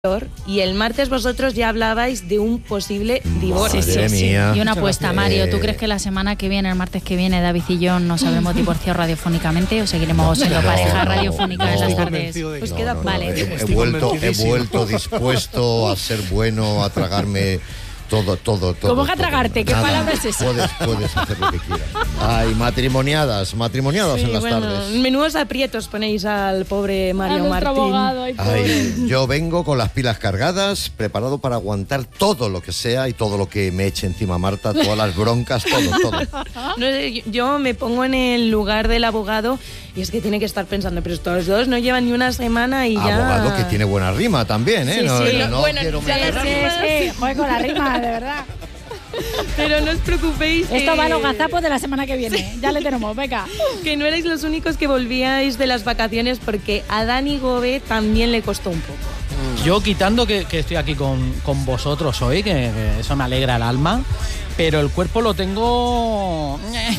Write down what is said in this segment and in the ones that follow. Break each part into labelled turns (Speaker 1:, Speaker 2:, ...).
Speaker 1: y el martes vosotros ya hablabais de un posible divorcio.
Speaker 2: Madre mía.
Speaker 3: Y una apuesta, Mario. ¿Tú crees que la semana que viene, el martes que viene, David y yo nos habremos divorciado radiofónicamente o seguiremos siendo pareja radiofónica en las tardes?
Speaker 1: Pues queda
Speaker 3: vale.
Speaker 2: He vuelto dispuesto a ser bueno, a tragarme todo.
Speaker 3: ¿Cómo que a tragarte? ¿Qué palabra es esa?
Speaker 2: Puedes hacer lo que quieras. Ay, matrimoniadas
Speaker 1: Sí,
Speaker 2: en las tardes.
Speaker 1: Menudos aprietos ponéis al pobre Mario Martín.
Speaker 3: Abogado,
Speaker 2: Ay, yo vengo con las pilas cargadas, preparado para aguantar todo lo que sea y todo lo que me eche encima Marta, todas las broncas, todo.
Speaker 1: No sé, yo me pongo en el lugar del abogado y es que tiene que estar pensando, pero estos dos no llevan ni una semana y ya...
Speaker 2: Abogado que tiene buena rima también, ¿eh?
Speaker 3: Joder, con la rima, de verdad.
Speaker 1: Pero no os preocupéis.
Speaker 3: Esto va a los gazapos de la semana que viene. Ya le tenemos, venga.
Speaker 1: Que no erais los únicos que volvíais de las vacaciones, porque a Dani Gómez también le costó un poco.
Speaker 4: Yo quitando que estoy aquí con vosotros hoy, que eso me alegra el alma, pero el cuerpo lo tengo...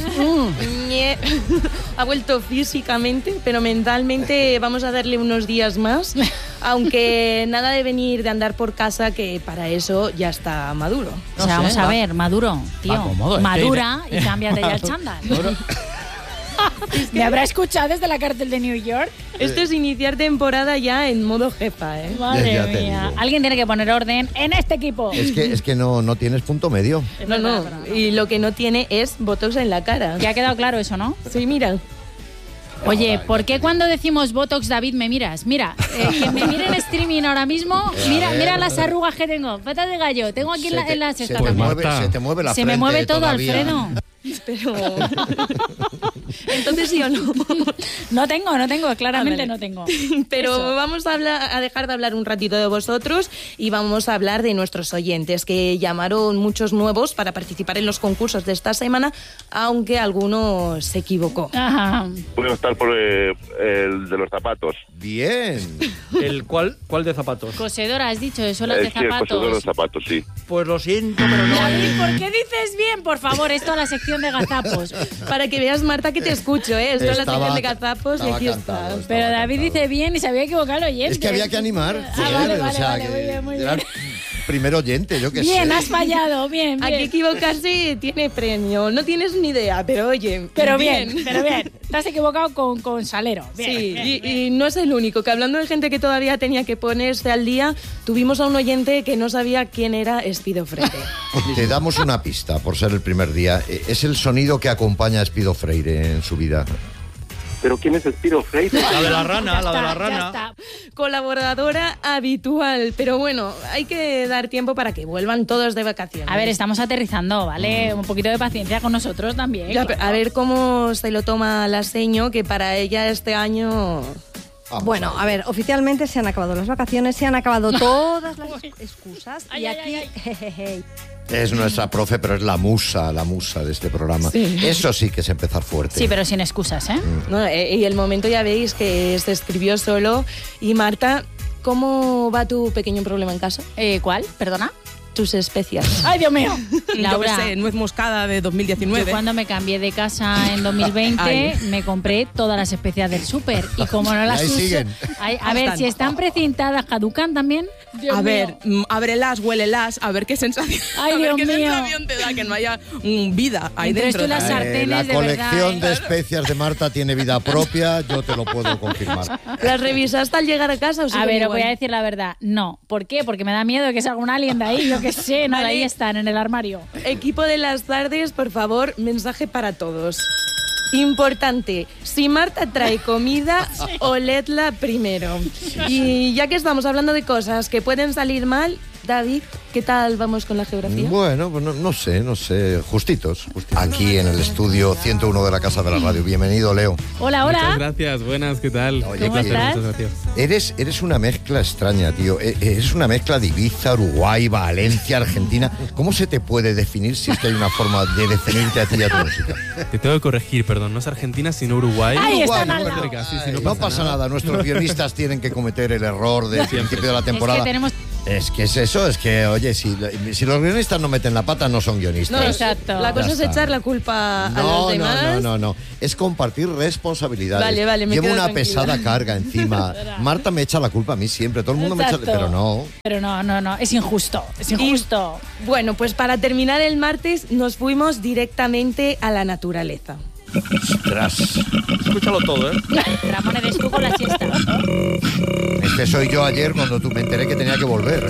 Speaker 1: Ha vuelto físicamente, pero mentalmente vamos a darle unos días más, aunque nada de venir de andar por casa, que para eso ya está maduro.
Speaker 3: O sea, vamos a ver, maduro, tío.
Speaker 4: Cómodo,
Speaker 3: madura y cámbiate ya el chándal. ¿Me habrá escuchado desde la cárcel de New York?
Speaker 1: Esto es iniciar temporada ya en modo jefa, ¿eh?
Speaker 3: Madre
Speaker 2: Ya te
Speaker 3: mía.
Speaker 2: digo.
Speaker 3: Alguien tiene que poner orden en este equipo.
Speaker 2: Es que no tienes punto medio.
Speaker 1: No. Y lo que no tiene es botox en la cara.
Speaker 3: Ya ha quedado claro eso, ¿no?
Speaker 1: Sí, mira.
Speaker 3: Oye, ¿por qué cuando decimos Botox, David, me miras? Mira, que me mire en streaming ahora mismo. Mira las arrugas que tengo. Patas de gallo. Tengo aquí en la
Speaker 2: Se
Speaker 3: sexta
Speaker 2: te
Speaker 3: también.
Speaker 2: mueve la
Speaker 3: Se me
Speaker 2: frente
Speaker 3: mueve todo,
Speaker 2: todavía.
Speaker 3: Alfredo.
Speaker 1: Pero... Entonces sí o no.
Speaker 3: No tengo, claramente
Speaker 1: Ándale.
Speaker 3: no tengo.
Speaker 1: Pero
Speaker 3: Eso.
Speaker 1: vamos a dejar de hablar un ratito de vosotros y vamos a hablar de nuestros oyentes, que llamaron muchos nuevos para participar en los concursos de esta semana, aunque alguno se equivocó.
Speaker 3: Ajá.
Speaker 5: Voy a estar por el de los zapatos.
Speaker 2: Bien.
Speaker 4: ¿Cuál de zapatos?
Speaker 3: Cosedora, has dicho eso, los de
Speaker 5: Sí, el cosedor de los
Speaker 3: zapatos.
Speaker 5: zapatos, sí.
Speaker 4: Pues lo siento, pero no.
Speaker 3: David, ¿por qué dices bien? Por favor, esto a la sección de gazapos.
Speaker 1: Para que veas, Marta, que te escucho, ¿eh? Esto es la sección de gazapos y
Speaker 2: estaba
Speaker 1: aquí
Speaker 2: cantado,
Speaker 1: está.
Speaker 3: Pero David dice bien y se había equivocado el oyente.
Speaker 2: Es que había que animar.
Speaker 3: Vale,
Speaker 2: o sea,
Speaker 3: vale,
Speaker 2: que
Speaker 3: muy bien.
Speaker 2: era el primer oyente, yo qué
Speaker 3: Bien,
Speaker 2: sé.
Speaker 3: has fallado, bien.
Speaker 1: Aquí equivocarse tiene premio. No tienes ni idea, pero oye.
Speaker 3: Pero bien. Te has equivocado con Salero. Bien,
Speaker 1: Sí,
Speaker 3: bien.
Speaker 1: y no es el único, que hablando de gente que todavía tenía que ponerse al día, tuvimos a un oyente que no sabía quién era Espido Freire.
Speaker 2: Te damos una pista por ser el primer día. Es el sonido que acompaña a Espido Freire en su vida.
Speaker 5: ¿Pero quién es Spiro Freire?
Speaker 4: La de la rana,
Speaker 3: Ya
Speaker 4: la de
Speaker 3: está,
Speaker 4: la
Speaker 3: ya
Speaker 4: rana.
Speaker 3: está.
Speaker 1: Colaboradora habitual, pero bueno, hay que dar tiempo para que vuelvan todos de vacaciones.
Speaker 3: A ver, estamos aterrizando, ¿vale? Un poquito de paciencia con nosotros también.
Speaker 1: Ya,
Speaker 3: claro.
Speaker 1: a ver cómo se lo toma la seño, que para ella este año...
Speaker 2: Vamos
Speaker 6: Bueno, a ver, oficialmente se han acabado las vacaciones, se han acabado todas las excusas
Speaker 3: Ay,
Speaker 6: y
Speaker 3: ay,
Speaker 6: aquí...
Speaker 3: ay,
Speaker 6: jejeje.
Speaker 2: Es nuestra profe, pero es la musa de este programa.
Speaker 1: Sí.
Speaker 2: Eso sí que es empezar fuerte.
Speaker 3: Sí, pero sin excusas, ¿eh?
Speaker 1: No, y el momento ya veis que se escribió solo. Y Marta, ¿cómo va tu pequeño problema en casa?
Speaker 3: ¿Cuál? ¿Perdona?
Speaker 1: Tus especias.
Speaker 3: ¡Ay, Dios mío!
Speaker 7: Laura.
Speaker 3: Laura,
Speaker 7: Yo qué sé, nuez moscada de 2019.
Speaker 3: yo cuando me cambié de casa en 2020
Speaker 7: Ay.
Speaker 3: me compré todas las especias del súper y como no las
Speaker 2: Ahí
Speaker 3: uso...
Speaker 2: siguen.
Speaker 3: A ver, si están precintadas, ¿caducan también? Dios
Speaker 7: A ver,
Speaker 3: mío.
Speaker 7: ábrelas, huélelas, a ver qué sensación,
Speaker 3: Ay,
Speaker 7: a ver
Speaker 3: Dios
Speaker 7: qué
Speaker 3: mío.
Speaker 7: sensación te da que no haya vida ahí
Speaker 3: Entre esto
Speaker 7: dentro.
Speaker 3: y las sartenes,
Speaker 2: La
Speaker 3: de
Speaker 2: colección
Speaker 3: verdad,
Speaker 2: de especias de Marta tiene vida propia, yo te lo puedo confirmar.
Speaker 1: ¿Las revisaste al llegar a casa o
Speaker 3: A
Speaker 1: siguen
Speaker 3: ver, os
Speaker 1: igual?
Speaker 3: voy a decir la verdad. No. ¿Por qué? Porque me da miedo de que salga un alien de ahí. Yo qué sé, nada,
Speaker 1: Vale.
Speaker 3: ahí están, en el armario.
Speaker 1: Equipo de las tardes, por favor, mensaje para todos. Importante, si Marta trae comida, oledla primero. Y ya que estamos hablando de cosas que pueden salir mal, David, ¿qué tal vamos con la geografía?
Speaker 2: Bueno, pues no sé, justitos. Aquí en el estudio 101 de la Casa de la Radio. Bienvenido, Leo.
Speaker 3: Hola,
Speaker 8: Muchas
Speaker 3: hola.
Speaker 8: gracias, buenas, ¿qué tal?
Speaker 2: Oye,
Speaker 3: ¿Cómo
Speaker 2: que-
Speaker 3: estás?
Speaker 8: Muchas gracias.
Speaker 2: Eres una mezcla extraña, tío. Eres una mezcla de Ibiza, Uruguay, Valencia, Argentina. ¿Cómo se te puede definir si es que hay una forma de definirte a ti y a tu música?
Speaker 8: Te tengo que corregir, perdón, no es Argentina, sino Uruguay.
Speaker 3: Ahí
Speaker 2: Uruguay,
Speaker 3: están al
Speaker 2: bueno,
Speaker 3: lado.
Speaker 8: Cerca, sí, sí,
Speaker 2: no pasa nada. Nuestros guionistas tienen que cometer el error del principio de la
Speaker 3: Es que
Speaker 2: temporada.
Speaker 3: tenemos
Speaker 2: Es que es eso, es que, oye, si los guionistas no meten la pata, no son guionistas.
Speaker 1: No,
Speaker 3: Exacto.
Speaker 1: La cosa
Speaker 2: Ya
Speaker 1: es
Speaker 2: está.
Speaker 1: echar la culpa a los demás.
Speaker 2: No. Es compartir responsabilidades.
Speaker 1: Vale, me
Speaker 2: Llevo
Speaker 1: quedo
Speaker 2: una
Speaker 1: tranquila.
Speaker 2: pesada carga encima. Marta me echa la culpa a mí siempre. Todo el mundo me echa...
Speaker 3: Exacto.
Speaker 2: Pero no.
Speaker 3: Pero no, es injusto,
Speaker 1: Bueno, pues para terminar el martes nos fuimos directamente a la naturaleza.
Speaker 2: Ostras.
Speaker 8: Escúchalo todo, ¿eh?
Speaker 3: Ramón, eres tú con la siesta.
Speaker 2: Este soy yo ayer cuando me enteré que tenía que volver.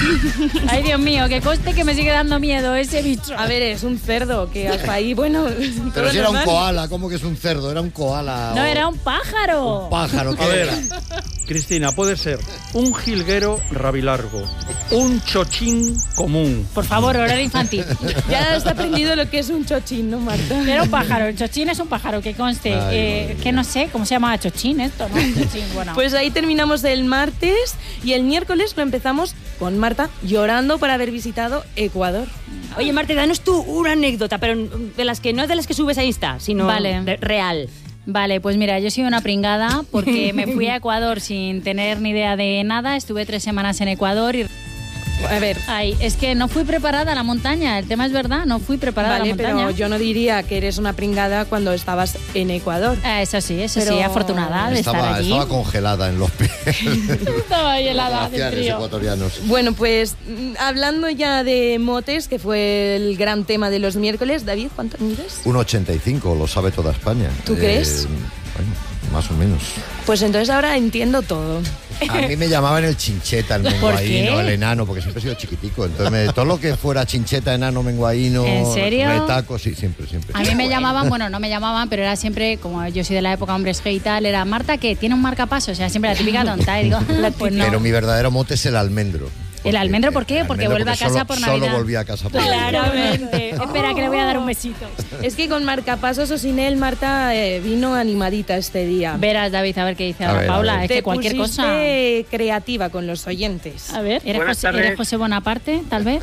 Speaker 3: Ay, Dios mío, que coste que me sigue dando miedo ese bicho.
Speaker 1: A ver, es un cerdo que hasta ahí, bueno...
Speaker 2: Pero
Speaker 1: todo
Speaker 2: si era un
Speaker 1: normal.
Speaker 2: koala, ¿cómo que es un cerdo? Era un koala.
Speaker 3: No,
Speaker 2: o
Speaker 3: era un pájaro.
Speaker 2: un pájaro. ¿Qué
Speaker 9: A ver,
Speaker 2: era?
Speaker 9: Cristina, puede ser un jilguero rabilargo, un chochín común.
Speaker 3: Por favor, horario infantil.
Speaker 1: Ya has aprendido lo que es un chochín, ¿no, Marta?
Speaker 3: Era un pájaro, el chochín es un pájaro, que conste.
Speaker 2: Ay, madre
Speaker 3: Que no sé, ¿cómo se llama chochín esto, no? Chochín, bueno.
Speaker 1: Pues ahí terminamos el martes y el miércoles lo empezamos con Marta llorando por haber visitado Ecuador.
Speaker 6: Oye, Marta, danos tú una anécdota, pero de las que no es de las que subes a Insta, sino
Speaker 3: Vale.
Speaker 6: real.
Speaker 3: Vale, pues mira, yo soy una pringada porque me fui a Ecuador sin tener ni idea de nada. Estuve 3 semanas en Ecuador y...
Speaker 1: A ver,
Speaker 3: Ay, es que no fui preparada a la montaña. El tema es verdad, no fui preparada a
Speaker 1: vale,
Speaker 3: la montaña.
Speaker 1: pero yo no diría que eres una pringada cuando estabas en Ecuador.
Speaker 3: Eso sí,
Speaker 1: Pero
Speaker 3: afortunada de estar allí.
Speaker 2: Estaba congelada en los pies.
Speaker 3: Estaba helada de
Speaker 2: Gracias,
Speaker 3: frío.
Speaker 2: ecuatorianos.
Speaker 1: Bueno, pues hablando ya de motes, que fue el gran tema de los miércoles, David, ¿cuánto mides?
Speaker 2: 1,85, lo sabe toda España.
Speaker 1: ¿Tú crees?
Speaker 2: Bueno, más o menos.
Speaker 1: Pues entonces ahora entiendo todo.
Speaker 2: A mí me llamaban el chincheta, el
Speaker 3: ¿Por
Speaker 2: menguaíno,
Speaker 3: qué?
Speaker 2: el enano, porque siempre he sido chiquitico. Entonces, todo lo que fuera chincheta, enano, menguaíno,
Speaker 3: ¿En serio?
Speaker 2: retaco, sí, siempre.
Speaker 3: A mí me llamaban, bueno, no me llamaban, pero era siempre, como yo soy de la época hombres G y tal, era Marta, que tiene un marcapasos, o sea, siempre la típica tonta. Y digo, pues no.
Speaker 2: Pero mi verdadero mote es el almendro.
Speaker 3: ¿El almendro por qué?
Speaker 2: El
Speaker 3: Porque
Speaker 2: almendro,
Speaker 3: vuelve a casa por Navidad.
Speaker 2: Solo volví a casa por Navidad.
Speaker 3: Claramente. Espera, que le voy a dar un besito.
Speaker 1: Es que con marcapasos o sin él, Marta vino animadita este día.
Speaker 3: Verás, David, a ver qué dice
Speaker 2: A
Speaker 3: ahora
Speaker 2: ver,
Speaker 3: Paula.
Speaker 2: a ver.
Speaker 3: Es
Speaker 1: Te
Speaker 3: que cualquier cosa.
Speaker 1: pusiste creativa con los oyentes.
Speaker 3: A ver,
Speaker 5: Buenas tardes.
Speaker 3: ¿eres José Bonaparte, tal vez?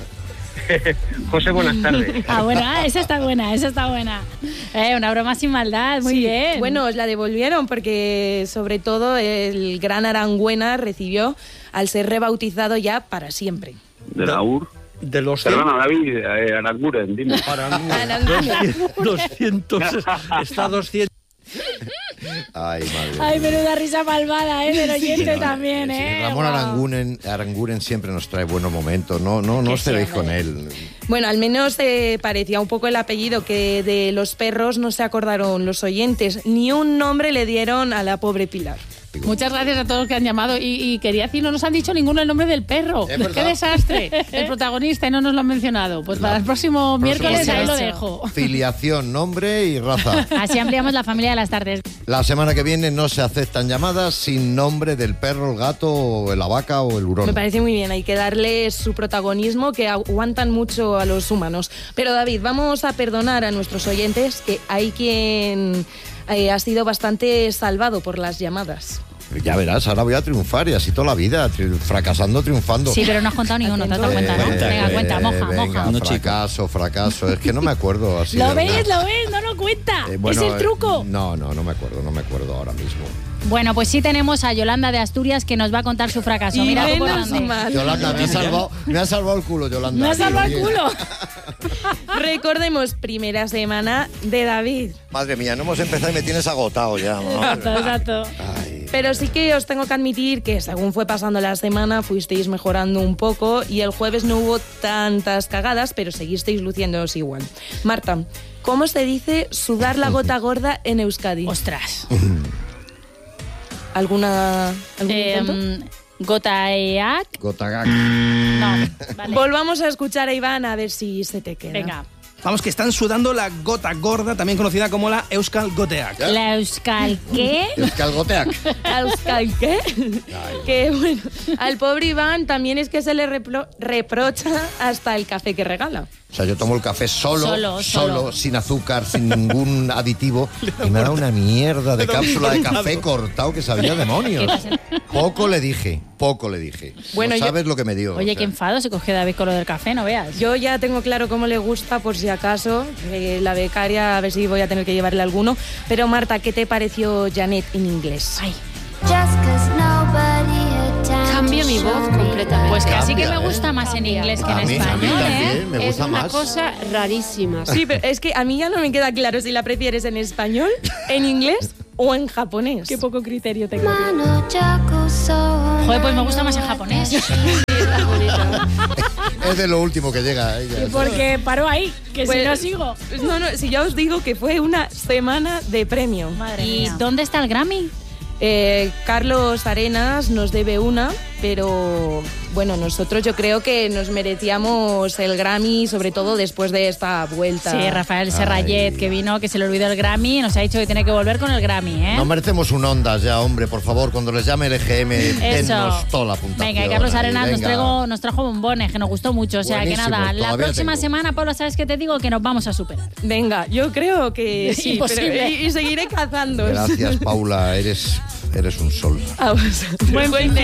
Speaker 5: José, buenas tardes.
Speaker 3: Ah, bueno, esa está buena, esa está buena. Una broma sin maldad, muy
Speaker 1: Sí.
Speaker 3: bien.
Speaker 1: Bueno, os la devolvieron porque sobre todo el gran Arangüena recibió al ser rebautizado ya para siempre.
Speaker 5: De la UR.
Speaker 9: De los
Speaker 5: Perdona, David, Aranguren, dime.
Speaker 1: Aranguren.
Speaker 9: 200, está 200.
Speaker 2: Ay, madre
Speaker 3: Ay,
Speaker 2: mía.
Speaker 3: menuda risa malvada, del oyente
Speaker 2: Sí,
Speaker 3: también,
Speaker 2: sí,
Speaker 3: ¿eh?
Speaker 2: Ramón
Speaker 3: Guau.
Speaker 2: Aranguren siempre nos trae buenos momentos. No os cebéis con él.
Speaker 1: Bueno, al menos parecía un poco el apellido que de los perros no se acordaron los oyentes. Ni un nombre le dieron a la pobre Pilar.
Speaker 10: Muchas gracias a todos los que han llamado y quería decir, no nos han dicho ninguno el nombre del perro.
Speaker 2: Es verdad.
Speaker 10: ¡Qué desastre! El protagonista y no nos lo han mencionado. Pues para el próximo miércoles ahí lo dejo.
Speaker 2: Filiación, nombre y raza.
Speaker 3: Así ampliamos la familia de las tardes.
Speaker 2: La semana que viene no se aceptan llamadas sin nombre del perro, el gato, o la vaca o el hurón.
Speaker 1: Me parece muy bien, hay que darles su protagonismo, que aguantan mucho a los humanos. Pero David, vamos a perdonar a nuestros oyentes, que hay quien ha sido bastante salvado por las llamadas.
Speaker 2: Ya verás, ahora voy a triunfar y así toda la vida, fracasando, triunfando.
Speaker 3: Sí, pero no has contado ninguno, te has dado cuenta, ¿no? Venga, cuenta, moja,
Speaker 2: venga,
Speaker 3: moja.
Speaker 2: fracaso. Es que no me acuerdo así.
Speaker 3: ¿Lo
Speaker 2: de
Speaker 3: ves?
Speaker 2: verdad.
Speaker 3: ¿Lo ves? No lo cuenta.
Speaker 2: Bueno,
Speaker 3: es el truco.
Speaker 2: No me acuerdo ahora mismo.
Speaker 3: Bueno, pues sí tenemos a Yolanda de Asturias que nos va a contar su fracaso.
Speaker 1: Y
Speaker 3: Mira tú por
Speaker 1: menos
Speaker 3: dónde.
Speaker 1: mal.
Speaker 2: Yolanda, me ha salvado el culo, Yolanda.
Speaker 3: Me ha salvado el
Speaker 2: Oye,
Speaker 3: culo.
Speaker 1: Recordemos, primera semana de David.
Speaker 2: Madre mía, no hemos empezado y me tienes agotado ya.
Speaker 3: Exacto, exacto.
Speaker 2: Ay.
Speaker 1: Pero sí que os tengo que admitir que según fue pasando la semana fuisteis mejorando un poco y el jueves no hubo tantas cagadas, pero seguisteis luciéndoos igual. Marta, ¿cómo se dice sudar la gota gorda en Euskadi?
Speaker 3: Ostras.
Speaker 1: ¿Algún intento?
Speaker 3: Gotaeak.
Speaker 2: Gotagak.
Speaker 3: No, vale.
Speaker 1: Volvamos a escuchar a Iván a ver si se te queda.
Speaker 3: Venga.
Speaker 11: Vamos, que están sudando la gota gorda, también conocida como la Euskal Goteak.
Speaker 3: La Euskal, ¿qué?
Speaker 2: Euskalgoteak.
Speaker 1: ¿Euskal qué? Que bueno, al pobre Iván también es que se le reprocha hasta el café que regala.
Speaker 2: O sea, yo tomo el café
Speaker 3: Solo.
Speaker 2: solo, sin azúcar, sin ningún aditivo, y me da una mierda de cápsula de café cortado que sabía a demonios. Poco le dije.
Speaker 1: Bueno,
Speaker 2: no sabes lo que me dio.
Speaker 3: Oye,
Speaker 2: o sea.
Speaker 3: qué enfado se cogió David con lo del café, no veas.
Speaker 1: Yo ya tengo claro cómo le gusta, por si acaso, la becaria, a ver si voy a tener que llevarle alguno. Pero Marta, ¿qué te pareció Janet en inglés?
Speaker 3: Ay.
Speaker 12: Just 'cause nobody had time cambia mi voz completamente.
Speaker 3: Pues casi que
Speaker 2: Cambia,
Speaker 3: me gusta más en inglés que en
Speaker 2: A mí
Speaker 3: español,
Speaker 2: también me
Speaker 12: Es
Speaker 2: gusta
Speaker 12: una
Speaker 2: más.
Speaker 12: cosa rarísima.
Speaker 1: Sí, pero es que a mí ya no me queda claro si la prefieres en español, en inglés o en japonés.
Speaker 3: Qué poco criterio tengo. Joder, pues me gusta más en japonés.
Speaker 2: Es de lo último que llega a ella.
Speaker 3: Porque paró ahí, que
Speaker 1: Pues-
Speaker 3: si no sigo.
Speaker 1: No, si ya os digo que fue una semana de premio.
Speaker 3: ¿Y dónde está el Grammy?
Speaker 1: Carlos Arenas nos debe una, pero bueno, nosotros yo creo que nos merecíamos el Grammy, sobre todo después de esta vuelta.
Speaker 3: Sí, Rafael Serrallet, que vino, que se le olvidó el Grammy, nos ha dicho que tiene que volver con el Grammy, ¿eh?
Speaker 2: No merecemos un Ondas ya, hombre, por favor, cuando les llame el EGM, dennos toda la puntuación.
Speaker 3: Venga, y Carlos
Speaker 2: ahí,
Speaker 3: Arenas
Speaker 2: venga.
Speaker 3: nos trajo bombones, que nos gustó mucho. O sea,
Speaker 2: Buenísimo,
Speaker 3: que nada, la
Speaker 2: todavía
Speaker 3: próxima
Speaker 2: tengo.
Speaker 3: semana, Pablo, ¿sabes qué te digo? Que nos vamos a superar.
Speaker 1: Venga, yo creo que sí,
Speaker 3: Imposible.
Speaker 1: pero, y seguiré cazando.
Speaker 2: Gracias, Paula, eres un sol.
Speaker 1: A vosotros.
Speaker 3: Buen fin de